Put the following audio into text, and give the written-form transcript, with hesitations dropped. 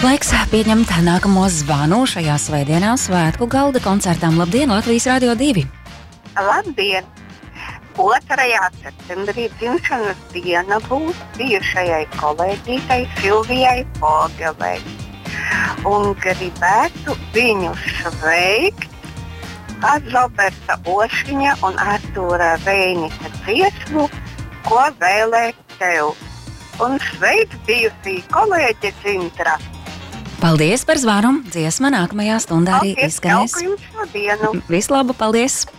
Laiks pieņemt nākamo zvanu šajā svētdienā svētku galda koncertām. Labdien, Latvijas Radio 2! Labdien! 2. septembrī dzimšanas diena būs bijušajai kolēģītei Silvijai Fogelei. Un gribētu viņu sveikt ar Roberta Ošiņa un Artūra Reinika dziesmu, ko vēlēt tev. Un sveic bijusī kolēģe Zintra. Paldies par zvanu! Dziesma nākamajā stundā arī izskanēs. Jauku jums šodienu! Vislaba, paldies!